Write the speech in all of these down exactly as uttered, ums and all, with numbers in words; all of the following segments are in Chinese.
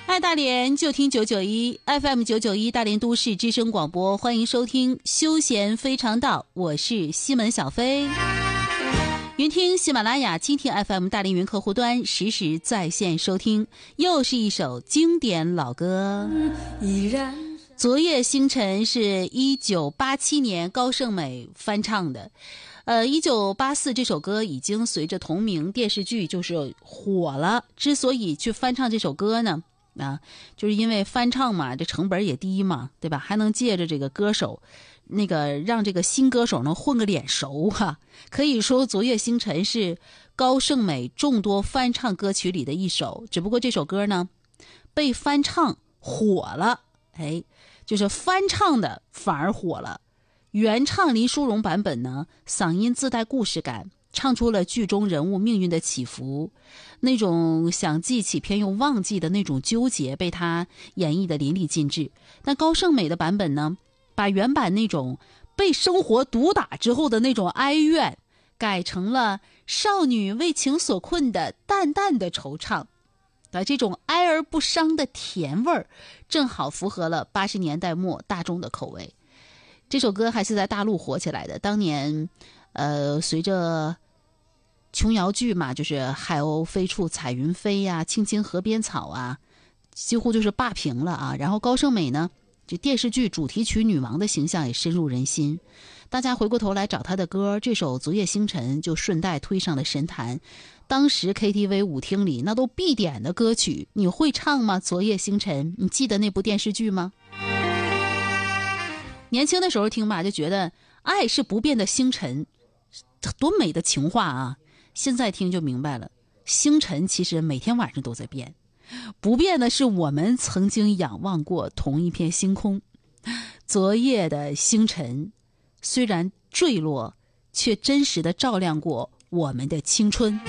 爱大连就听九九一 F M 九九一大连都市之声广播，欢迎收听休闲非常道，我是西门小飞。云听喜马拉雅蜻蜓 F M 大连云客户端实时在线收听，又是一首经典老歌。依然昨夜星辰是一九八七年高胜美翻唱的，呃，一九八四这首歌已经随着同名电视剧就是火了。之所以去翻唱这首歌呢，啊，就是因为翻唱嘛，这成本也低嘛，对吧？还能借着这个歌手，那个让这个新歌手能混个脸熟哈、啊。可以说，《昨夜星辰》是高胜美众多翻唱歌曲里的一首，只不过这首歌呢，被翻唱火了，哎，就是翻唱的反而火了。原唱林淑荣版本呢，嗓音自带故事感，唱出了剧中人物命运的起伏，那种想记起偏又忘记的那种纠结被他演绎的淋漓尽致。但高胜美的版本呢，把原版那种被生活毒打之后的那种哀怨，改成了少女为情所困的淡淡的惆怅。啊，这种哀而不伤的甜味儿，正好符合了八十年代末大众的口味。这首歌还是在大陆火起来的，当年呃，随着琼瑶剧嘛，就是海鸥飞处彩云飞呀、啊，青青河边草啊，几乎就是霸屏了啊。然后高胜美呢，这电视剧主题曲女王的形象也深入人心，大家回过头来找她的歌，这首《昨夜星辰》就顺带推上了神坛。当时 K T V 舞厅里那都必点的歌曲，你会唱吗？《昨夜星辰》，你记得那部电视剧吗？年轻的时候听吧，就觉得爱是不变的星辰，多美的情话啊！现在听就明白了，星辰其实每天晚上都在变，不变的是我们曾经仰望过同一片星空。昨夜的星辰虽然坠落，却真实的照亮过我们的青春。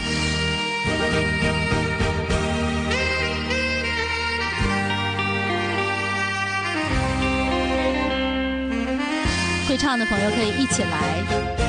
会唱的朋友可以一起来。